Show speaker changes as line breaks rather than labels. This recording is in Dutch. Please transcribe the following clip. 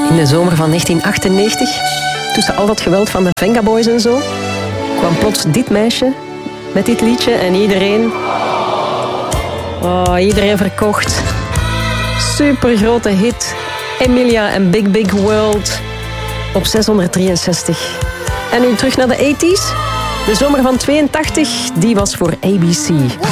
In de zomer van 1998, tussen al dat geweld van de Venga Boys en zo, kwam plots dit meisje met dit liedje en iedereen verkocht. Supergrote hit. Emilia en Big Big World op 663. En nu terug naar de 80s. De zomer van 82, die was voor ABC.